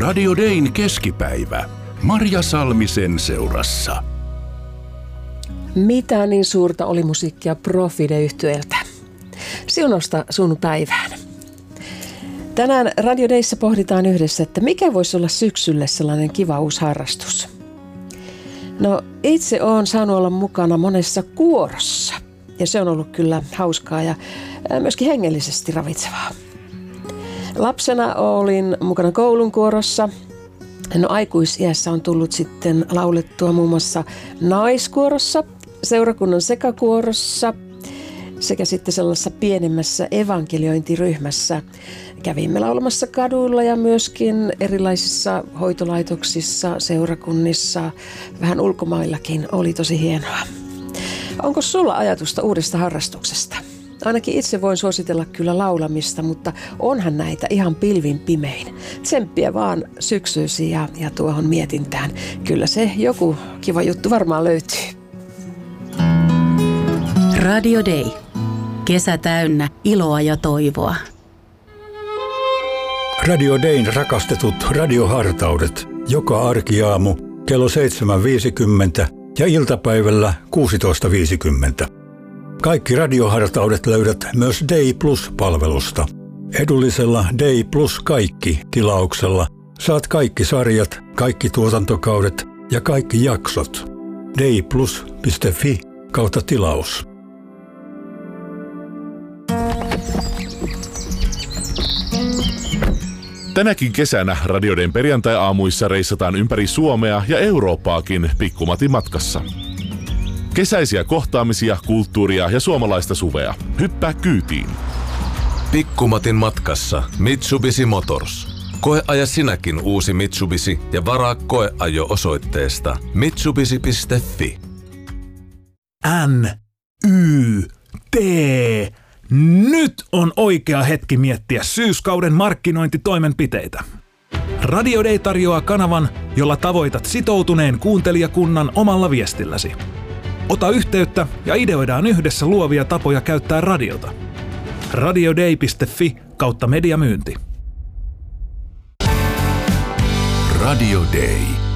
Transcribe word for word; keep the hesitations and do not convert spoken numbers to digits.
Radio Dayn keskipäivä. Marja Salmisen seurassa. Mitä niin suurta oli musiikkia Profide-yhtyeeltä? Siunausta sun päivään. Tänään Radio Dayssä pohditaan yhdessä, että mikä voisi olla syksylle sellainen kiva uusi harrastus. No itse olen saanut olla mukana monessa kuorossa ja se on ollut kyllä hauskaa ja myöskin hengellisesti ravitsevaa. Lapsena olin mukana koulun kuorossa. No aikuisiässä on tullut sitten laulettua muun muassa naiskuorossa, seurakunnan sekakuorossa sekä sitten sellaisessa pienemmässä evankeliointiryhmässä. Kävimme laulamassa kaduilla ja myöskin erilaisissa hoitolaitoksissa, seurakunnissa, vähän ulkomaillakin. Oli tosi hienoa. Onko sulla ajatusta uudesta harrastuksesta? Ainakin itse voin suositella kyllä laulamista, mutta onhan näitä ihan pilvin pimein. Tsemppiä vaan syksyisi ja, ja tuohon mietintään. Kyllä se joku kiva juttu varmaan löytyy. Radio Day. Kesä täynnä iloa ja toivoa. Radio Dayn rakastetut radiohartaudet joka arkiaamu kello seitsemän viisikymmentä ja iltapäivällä kuusitoista viisikymmentä. Kaikki radiohartaudet löydät myös Day Plus-palvelusta. Edullisella Day Plus kaikki -tilauksella saat kaikki sarjat, kaikki tuotantokaudet ja kaikki jaksot. dayplus piste fi kautta tilaus. Tänäkin kesänä Radio Dayn perjantai-aamuissa reissataan ympäri Suomea ja Eurooppaakin Pikkumatin matkassa. Kesäisiä kohtaamisia, kulttuuria ja suomalaista suvea. Hyppää kyytiin. Pikkumatin matkassa Mitsubishi Motors. Koeaja sinäkin uusi Mitsubishi ja varaa koeajo osoitteesta mitsubishi piste fi. N, Y, T. Nyt on oikea hetki miettiä syyskauden markkinointitoimenpiteitä. Radio Day tarjoaa kanavan, jolla tavoitat sitoutuneen kuuntelijakunnan omalla viestilläsi. Ota yhteyttä ja ideoidaan yhdessä luovia tapoja käyttää radiota. radioday piste fi kautta mediamyynti. Radio Day.